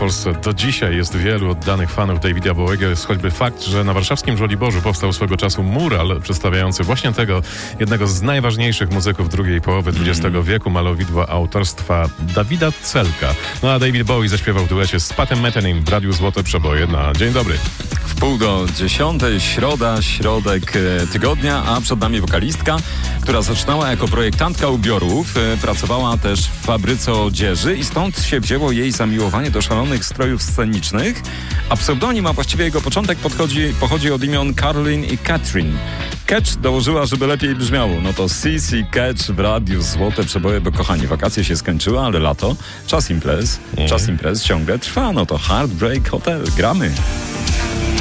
Polsce do dzisiaj jest wielu oddanych fanów Davida Bowiego. Jest choćby fakt, że na warszawskim Żoliborzu powstał swego czasu mural przedstawiający właśnie tego, jednego z najważniejszych muzyków drugiej połowy XX wieku, malowidła autorstwa Dawida Celka. No a David Bowie zaśpiewał w duecie z Patem Methenym w Radiu Złote Przeboje na Dzień Dobry. 9:30, środa, środek tygodnia, a przed nami wokalistka, która zaczynała jako projektantka ubiorów, pracowała też w fabryce odzieży i stąd się wzięło jej zamiłowanie do szalonych strojów scenicznych, a pseudonim, a właściwie jego początek pochodzi od imion Caroline i Catherine. Catch dołożyła, żeby lepiej brzmiało. No to CC Catch w Radiu Złote Przeboje, bo kochani, wakacje się skończyły, ale lato, czas imprez ciągle trwa. No to Heartbreak Hotel, gramy.